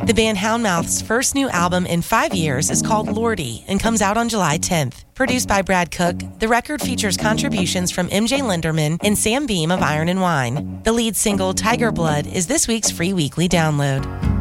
The band Houndmouth's first new album in 5 years is called Lordy and comes out on July 10th. Produced by Brad Cook, the record features contributions from MJ Linderman and Sam Beam of Iron and Wine. The lead single, Tiger Blood, is this week's free weekly download.